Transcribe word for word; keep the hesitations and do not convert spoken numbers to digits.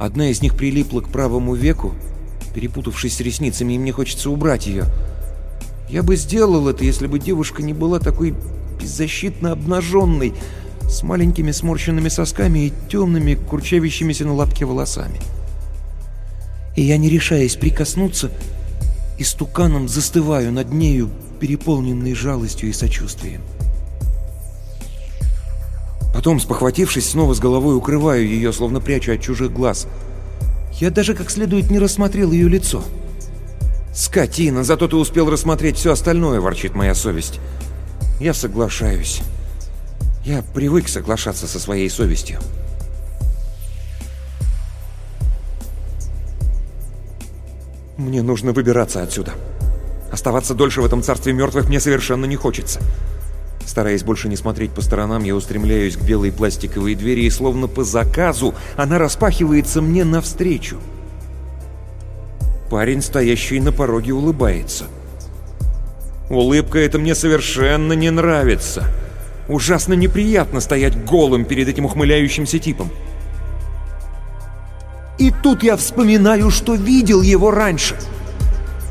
Одна из них прилипла к правому веку, перепутавшись с ресницами, и мне хочется убрать ее. Я бы сделал это, если бы девушка не была такой беззащитно обнаженной, с маленькими сморщенными сосками и темными, курчавящимися на лобке волосами. И я, не решаясь прикоснуться, истуканом застываю над нею, переполненный жалостью и сочувствием. Потом, спохватившись, снова с головой укрываю ее, словно прячу от чужих глаз. Я даже как следует не рассмотрел ее лицо. «Скотина, зато ты успел рассмотреть все остальное», — ворчит моя совесть. Я соглашаюсь. Я привык соглашаться со своей совестью. Мне нужно выбираться отсюда. Оставаться дольше в этом царстве мертвых мне совершенно не хочется. Стараясь больше не смотреть по сторонам, я устремляюсь к белой пластиковой двери, и словно по заказу она распахивается мне навстречу. Парень, стоящий на пороге, улыбается. Улыбка эта мне совершенно не нравится. Ужасно неприятно стоять голым перед этим ухмыляющимся типом. И тут я вспоминаю, что видел его раньше.